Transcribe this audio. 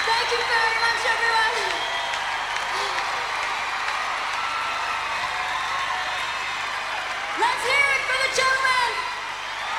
Thank you very much, everyone. Let's hear it for the gentleman.